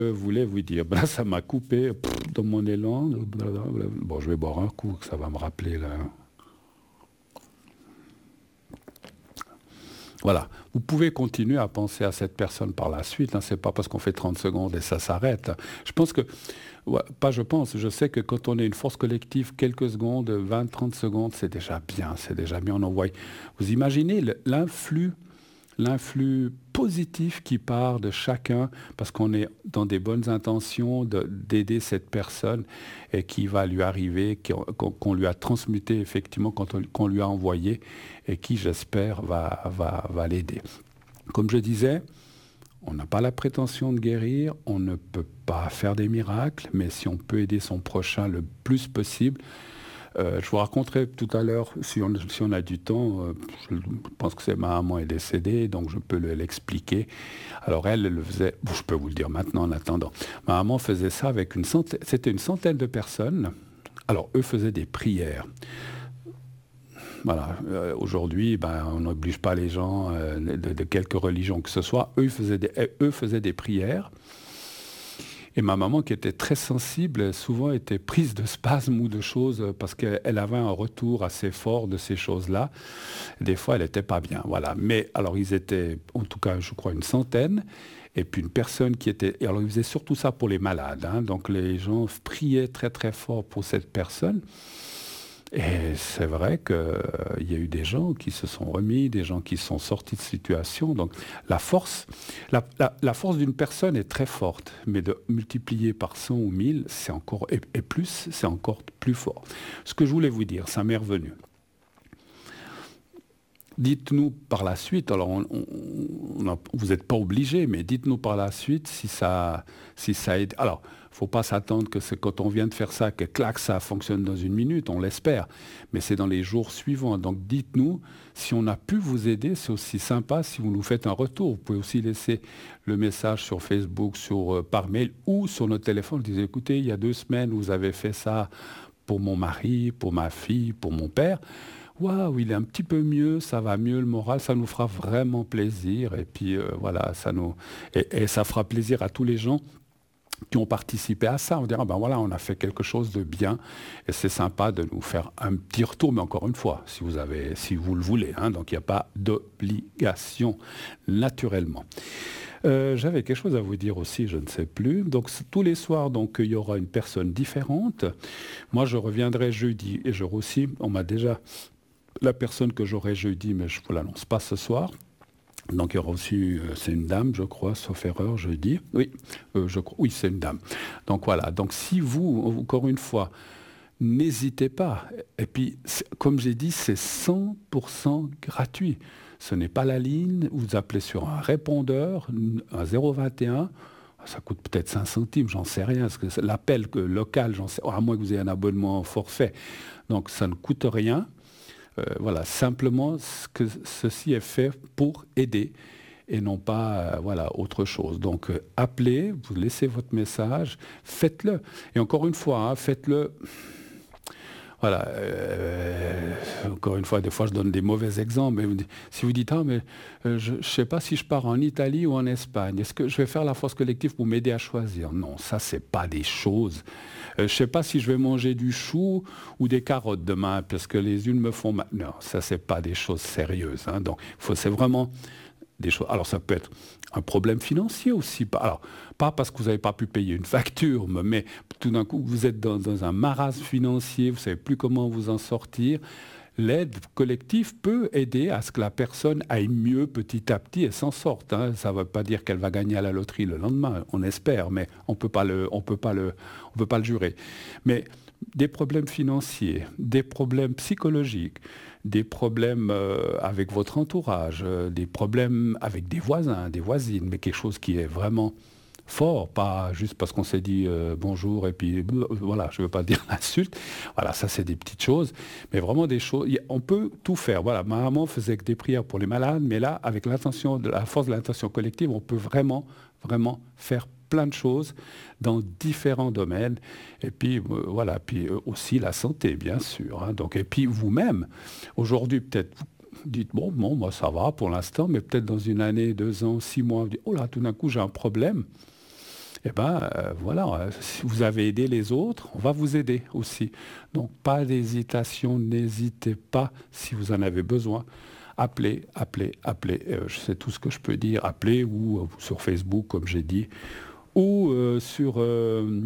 Je voulais vous dire, ben, ça m'a coupé dans mon élan. Blablabla. Bon, je vais boire un coup, que ça va me rappeler là. Voilà. Vous pouvez continuer à penser à cette personne par la suite. Hein. C'est pas parce qu'on fait 30 secondes et ça s'arrête. Je pense que, ouais, pas je pense, je sais que quand on est une force collective, quelques secondes, 20, 30 secondes, c'est déjà bien. C'est déjà bien. On envoie. Vous imaginez l'influx positif qui part de chacun parce qu'on est dans des bonnes intentions d'aider cette personne et qui va lui arriver, qu'on lui a transmuté effectivement qu'on lui a envoyé et qui, j'espère, va l'aider. Comme je disais, on n'a pas la prétention de guérir, on ne peut pas faire des miracles, mais si on peut aider son prochain le plus possible, je vous raconterai tout à l'heure, si on a du temps, je pense que ma maman est décédée, donc je peux l'expliquer. Alors elle le faisait, bon, je peux vous le dire maintenant en attendant. Ma maman faisait ça avec c'était une centaine de personnes. Alors eux faisaient des prières. Voilà, aujourd'hui, ben, on n'oblige pas les gens de quelque religion que ce soit. Eux faisaient des prières. Et ma maman, qui était très sensible, souvent était prise de spasmes ou de choses parce qu'elle avait un retour assez fort de ces choses-là. Des fois, elle n'était pas bien. Voilà. Mais alors, ils étaient, en tout cas, je crois, une centaine. Et puis une personne qui était... Et alors, ils faisaient surtout ça pour les malades. Hein. Donc, les gens priaient très, très fort pour cette personne. Et c'est vrai qu'il y a eu des gens qui se sont remis, des gens qui sont sortis de situation. Donc la force d'une personne est très forte, mais de multiplier par 100 ou 1000, c'est encore, et plus, c'est encore plus fort. Ce que je voulais vous dire, ça m'est revenu. Dites-nous par la suite, alors vous n'êtes pas obligé, mais dites-nous par la suite si ça aide. Alors, il ne faut pas s'attendre que c'est quand on vient de faire ça, que clac, ça fonctionne dans une minute, on l'espère. Mais c'est dans les jours suivants. Donc dites-nous si on a pu vous aider, c'est aussi sympa si vous nous faites un retour. Vous pouvez aussi laisser le message sur Facebook, par mail ou sur notre téléphone. Vous dites, écoutez, il y a 2 semaines, vous avez fait ça pour mon mari, pour ma fille, pour mon père. Waouh, il est un petit peu mieux, ça va mieux le moral, ça nous fera vraiment plaisir. Et puis voilà, et ça fera plaisir à tous les gens qui ont participé à ça. On dira, ben voilà, on a fait quelque chose de bien. Et c'est sympa de nous faire un petit retour, mais encore une fois, si vous le voulez. Hein, donc il n'y a pas d'obligation, naturellement. J'avais quelque chose à vous dire aussi, je ne sais plus. Donc tous les soirs, donc il y aura une personne différente. Moi, je reviendrai jeudi et jour aussi. On m'a déjà la personne que j'aurai jeudi, mais je ne vous l'annonce pas ce soir. Donc il y aura aussi, c'est une dame, je crois, sauf erreur, jeudi. Oui, oui, c'est une dame. Donc voilà. Donc si vous, encore une fois, n'hésitez pas. Et puis, comme j'ai dit, c'est 100% gratuit. Ce n'est pas la ligne. Vous appelez sur un répondeur, un 021. Ça coûte peut-être 5 centimes, j'en sais rien. Parce que l'appel local, j'en sais, à moins que vous ayez un abonnement forfait. Donc ça ne coûte rien. Voilà, simplement, ceci est fait pour aider et non pas voilà, autre chose. Donc, appelez, vous laissez votre message, faites-le. Et encore une fois, hein, faites-le. Voilà, encore une fois, des fois je donne des mauvais exemples, mais si vous dites, ah, mais je ne sais pas si je pars en Italie ou en Espagne, est-ce que je vais faire la force collective pour m'aider à choisir? Non, ça, c'est pas des choses. Je ne sais pas si je vais manger du chou ou des carottes demain, parce que les unes me font mal. Non, ça, c'est pas des choses sérieuses. Hein. Donc, c'est vraiment des choses. Alors, ça peut être un problème financier aussi. Alors, pas parce que vous n'avez pas pu payer une facture, mais tout d'un coup, vous êtes dans un marasme financier, vous ne savez plus comment vous en sortir. L'aide collective peut aider à ce que la personne aille mieux petit à petit et s'en sorte. Hein. Ça ne veut pas dire qu'elle va gagner à la loterie le lendemain, on espère, mais on peut pas le jurer. Mais des problèmes financiers, des problèmes psychologiques, des problèmes avec votre entourage, des problèmes avec des voisins, des voisines, mais quelque chose qui est vraiment fort, pas juste parce qu'on s'est dit bonjour et puis voilà, je ne veux pas dire l'insulte. Voilà, ça c'est des petites choses, mais vraiment des choses. On peut tout faire. Voilà, ma maman faisait que des prières pour les malades, mais là, avec l'intention, la force de l'intention collective, on peut vraiment, vraiment faire plein de choses dans différents domaines. Et puis voilà, puis aussi la santé, bien sûr. Hein. Donc, et puis vous-même, aujourd'hui peut-être. Dites, bon, moi ça va pour l'instant, mais peut-être dans une année, 2 ans, 6 mois, vous dites, oh là, tout d'un coup j'ai un problème. eh ben voilà, si vous avez aidé les autres, on va vous aider aussi. Donc pas d'hésitation, n'hésitez pas si vous en avez besoin. Appelez, appelez, appelez. C'est tout ce que je peux dire. Appelez ou sur Facebook, comme j'ai dit, ou sur